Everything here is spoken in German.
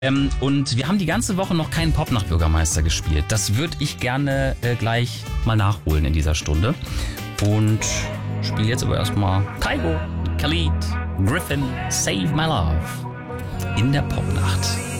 Und wir haben die ganze Woche noch keinen Popnacht-Bürgermeister gespielt. Das würde ich gerne gleich mal nachholen in dieser Stunde. Und spiele jetzt aber erstmal Kygo, Khalid, Griffin, Save My Love in der Popnacht.